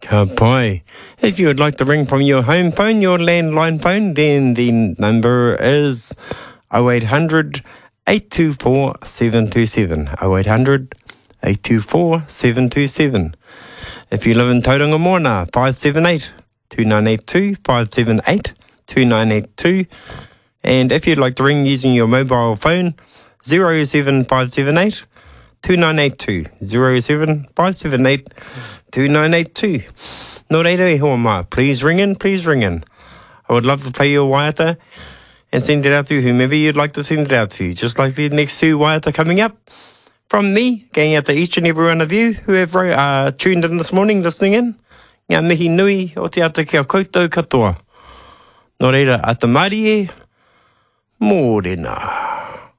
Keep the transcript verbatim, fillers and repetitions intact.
Ka pai. If you would like to ring from your home phone, your landline phone, then the number is oh eight hundred, eight two four, seven two seven. oh eight hundred, eight two four, seven two seven. If you live in Tauranga Moana, five seven eight, two nine eight two, five seven eight, two nine eight two. And if you'd like to ring using your mobile phone, zero seven five seven eight, two nine eight two, zero seven five seven eight, two nine eight two. No reira e hoa mā. Please ring in, please ring in. I would love to play your waiata and send it out to whomever you'd like to send it out to. Just like the next two waiata coming up from me, going out to each and every one of you who have uh, tuned in this morning, listening in. Ngā mihi nui o te ata kia koutou katoa. No reira, ata marie, mōrena.